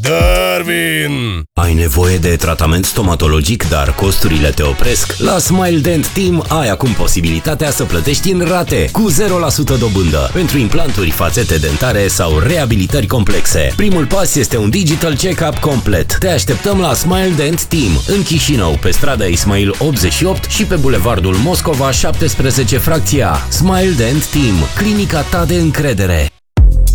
Darwin! Ai nevoie de tratament stomatologic, dar costurile te opresc? La Smile Dent Team ai acum posibilitatea să plătești în rate, cu 0% dobândă, pentru implanturi, fațete dentare sau reabilitări complexe. Primul pas este un digital check-up complet. Te așteptăm la Smile Dent Team, în Chișinău, pe strada Ismail 88 și pe bulevardul Moscova 17 fracția. Smile Dent Team, clinica ta de încredere.